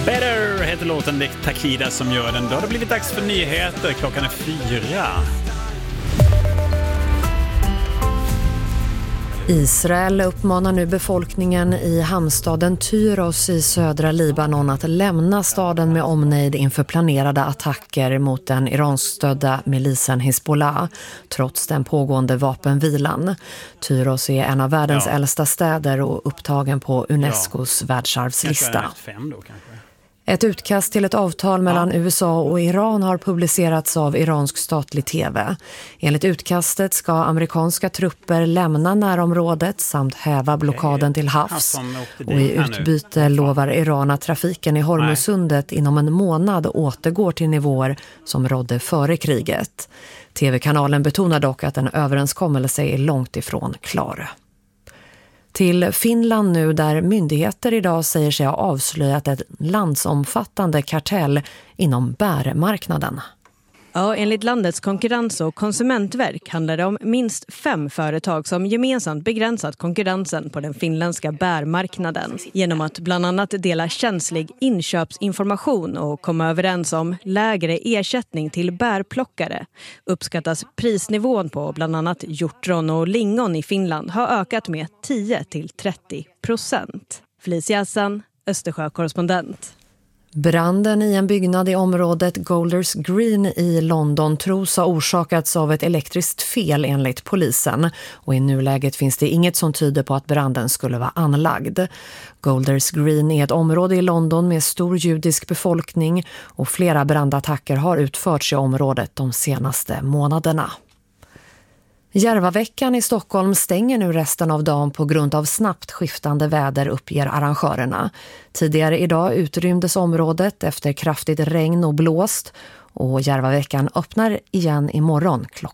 Better heter låten, det är Takida som gör den. Då har det blivit dags för nyheter. Klockan är 4. Israel uppmanar nu befolkningen i hamnstaden Tyros i södra Libanon att lämna staden med omnejd inför planerade attacker mot den iransk-stödda milisen Hezbollah, trots den pågående vapenvilan. Tyros är en av världens äldsta städer och upptagen på Unescos världsarvslista. Ett utkast till ett avtal mellan USA och Iran har publicerats av iransk statlig tv. Enligt utkastet ska amerikanska trupper lämna närområdet samt häva blockaden till havs. Och i utbyte lovar Iran att trafiken i Hormuzsundet inom en månad återgår till nivåer som rådde före kriget. TV-kanalen betonar dock att en överenskommelse är långt ifrån klar. Till Finland nu, där myndigheter idag säger sig ha avslöjat ett landsomfattande kartell inom bärmarknaden. Ja, enligt landets konkurrens- och konsumentverk handlar det om minst 5 företag som gemensamt begränsat konkurrensen på den finländska bärmarknaden genom att bland annat dela känslig inköpsinformation och komma överens om lägre ersättning till bärplockare. Uppskattas prisnivån på bland annat hjortron och lingon i Finland har ökat med 10-30%. Felicia Hassan, Östersjö-korrespondent. Branden i en byggnad i området Golders Green i London tros ha orsakats av ett elektriskt fel enligt polisen. Och i nuläget finns det inget som tyder på att branden skulle vara anlagd. Golders Green är ett område i London med stor judisk befolkning och flera brandattacker har utförts i området de senaste månaderna. Järvaveckan i Stockholm stänger nu resten av dagen på grund av snabbt skiftande väder, uppger arrangörerna. Tidigare idag utrymdes området efter kraftigt regn och blåst och Järvaveckan öppnar igen imorgon klockan